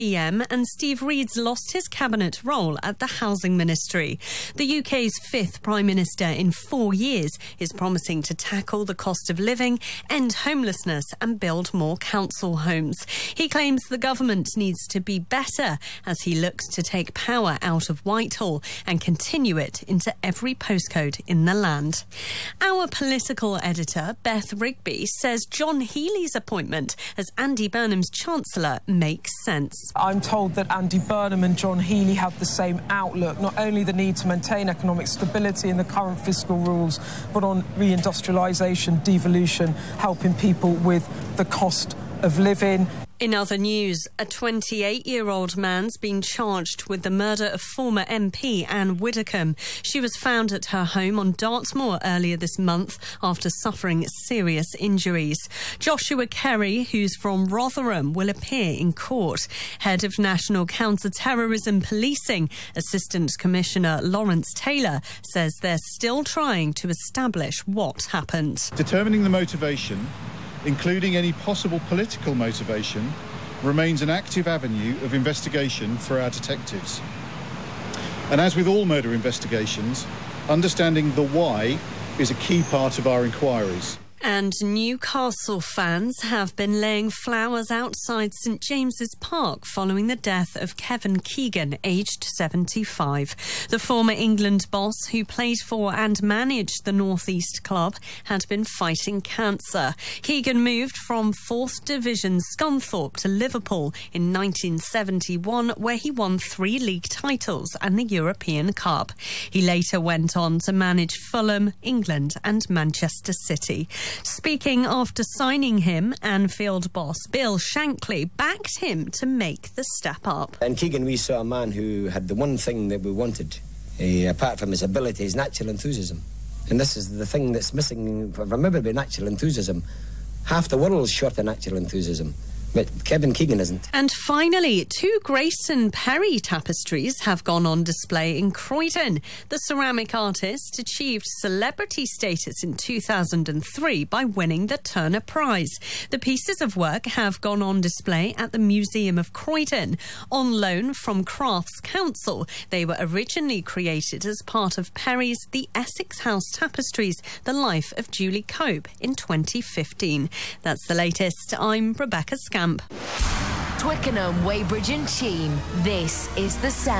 And Steve Reed's lost his cabinet role at the Housing Ministry. The UK's fifth Prime Minister in 4 years is promising to tackle the cost of living, end homelessness and build more council homes. He claims the government needs to be better as he looks to take power out of Whitehall and continue it into every postcode in the land. Our political editor, Beth Rigby, says John Healey's appointment as Andy Burnham's Chancellor makes sense. I'm told that Andy Burnham and John Healey have the same outlook, not only the need to maintain economic stability in the current fiscal rules, but on reindustrialisation, devolution, helping people with the cost of living. In other news, a 28-year-old man's been charged with the murder of former MP Anne Widdecombe. She was found at her home on Dartmoor earlier this month after suffering serious injuries. Joshua Kerry, who's from Rotherham, will appear in court. Head of National Counter-Terrorism Policing, Assistant Commissioner Lawrence Taylor, says they're still trying to establish what happened. Determining the motivation, including any possible political motivation, remains an active avenue of investigation for our detectives. And as with all murder investigations, understanding the why is a key part of our inquiries. And Newcastle fans have been laying flowers outside St James's Park following the death of Kevin Keegan, aged 75. The former England boss, who played for and managed the North East club, had been fighting cancer. Keegan moved from 4th Division Scunthorpe to Liverpool in 1971, where he won 3 league titles and the European Cup. He later went on to manage Fulham, England and Manchester City. Speaking after signing him, Anfield boss Bill Shankly backed him to make the step up. In Keegan, we saw a man who had the one thing that we wanted, apart from his ability, his natural enthusiasm. And this is the thing that's missing from everybody, natural enthusiasm. Half the world's short of natural enthusiasm. But Kevin Keegan isn't. And finally, 2 Grayson Perry tapestries have gone on display in Croydon. The ceramic artist achieved celebrity status in 2003 by winning the Turner Prize. The pieces of work have gone on display at the Museum of Croydon. On loan from Crafts Council, they were originally created as part of Perry's The Essex House Tapestries, The Life of Julie Cope in 2015. That's the latest. I'm Rebecca Scamp. Twickenham, Weybridge and Cheam. This is The Sound.